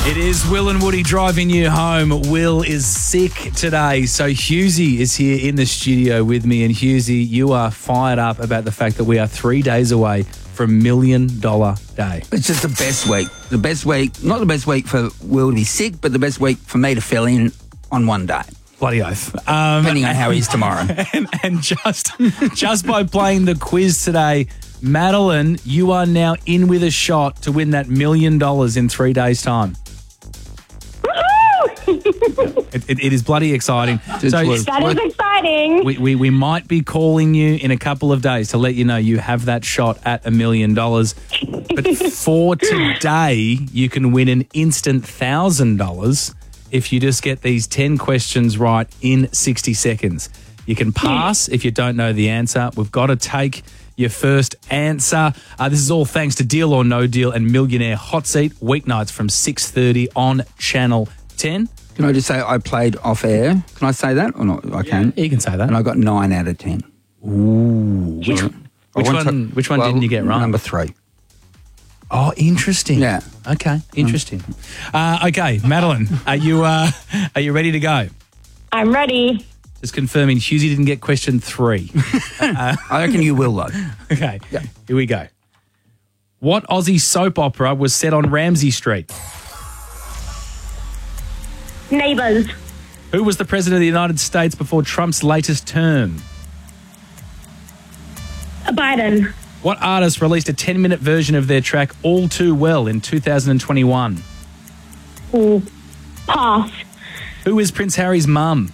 It is Will and Woody driving you home. Will is sick today, so Hughesy is here in the studio with me. And Hughesy, you are fired up about the fact that we are 3 days away from $1 Million Day. It's just the best week. The best week, not the best week for Will to be sick, but the best week for me to fill in on one day. Bloody oath. Depending on how he is tomorrow. And just by playing the quiz today, Madeline, you are now in with a shot to win that $1 million in 3 days' time. It is bloody exciting. That is exciting. We might be calling you in a couple of days to let you know you have that shot at $1 million. But for today, you can win an instant $1,000 if you just get these 10 questions right in 60 seconds. You can pass if you don't know the answer. We've got to take your first answer. This is all thanks to Deal or No Deal and Millionaire Hot Seat, weeknights from 6:30 on Channel 10. Can I just say I played off air? Can I say that or not? I can. You can say that. And I got 9 out of 10. Ooh. Which one didn't you get right? Number 3. Oh, interesting. Yeah. Okay, interesting. Okay, Madeline, are you ready to go? I'm ready. Just confirming, Hughesy didn't get question 3. I reckon you will, though. Okay, Yeah. Here we go. What Aussie soap opera was set on Ramsay Street? Neighbours. Who was the President of the United States before Trump's latest term? Biden. What artist released a 10-minute version of their track All Too Well in 2021? Pass. Who is Prince Harry's mum?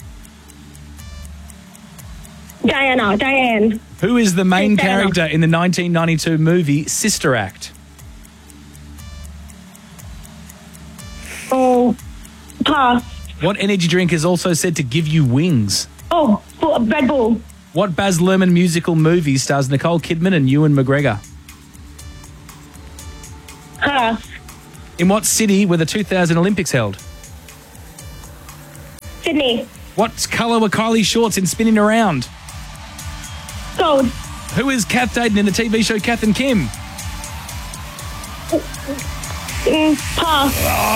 Diane. Who is the main Diana. character in the 1992 movie Sister Act? Oh, pass. What energy drink is also said to give you wings? Oh, Red Bull. What Baz Luhrmann musical movie stars Nicole Kidman and Ewan McGregor? Pass. In what city were the 2000 Olympics held? Sydney. What colour were Kylie's shorts in Spinning Around? Gold. Who is Kath Dayton in the TV show Kath and Kim? Pass.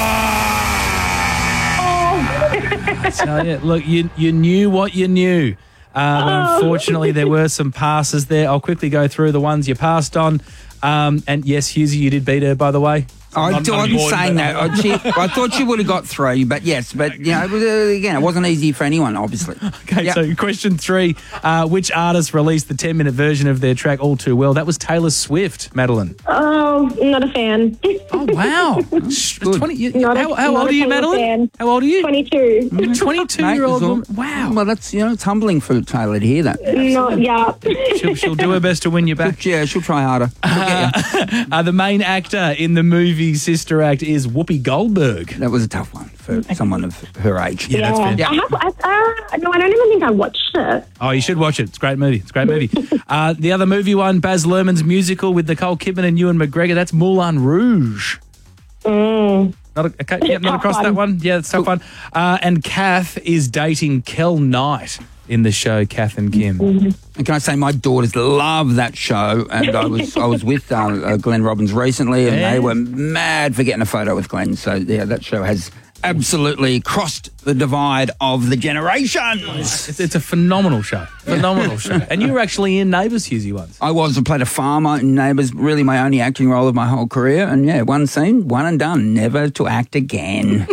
I tell you, look, you knew what you knew. Unfortunately, there were some passes there. I'll quickly go through the ones you passed on. And yes, Hughesy, you did beat her, by the way. I'm saying that. I thought you would have got 3, but yes. But, you know, again, it wasn't easy for anyone, obviously. Okay, So question 3. Which artist released the 10-minute version of their track All Too Well? That was Taylor Swift, Madeline. Oh, not a fan. Oh, wow. How old are you, Madeline? Fan. How old are you? 22. You're a 22-year-old Mate, woman. Wow. Well, that's, it's humbling for Taylor to hear that. Not, yeah. She'll do her best to win you back. Yeah, she'll try harder. The main actor in the movie Sister Act is Whoopi Goldberg. That was a tough one for someone of her age. Yeah, that's fair. No, I don't even think I watched it. Oh, you should watch it. It's a great movie. The other movie one, Baz Luhrmann's musical with Nicole Kidman and Ewan McGregor, that's Moulin Rouge. Not across that one. Yeah, it's tough one. And Kath is dating Kel Knight in the show Kath and Kim. And can I say my daughters love that show, and I was with Glenn Robbins recently, and they were mad for getting a photo with Glenn. So yeah, that show has absolutely crossed the divide of the generations. It's a phenomenal show. And you were actually in Neighbours, Hughesy, once. I played a farmer in Neighbours, really my only acting role of my whole career, and yeah, one scene, one and done, never to act again.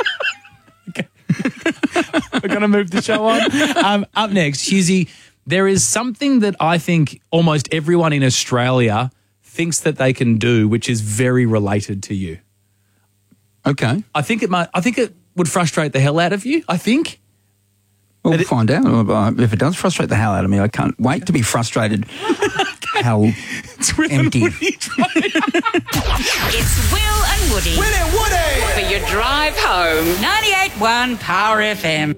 We're going to move the show on. Up next, Hughesy, there is something that I think almost everyone in Australia thinks that they can do, which is very related to you. Okay. I think it would frustrate the hell out of you, I think. We'll find out. If it does frustrate the hell out of me, I can't wait to be frustrated. How empty. It's Will and Woody. Will and Woody! For your drive home. 98.1 Power FM.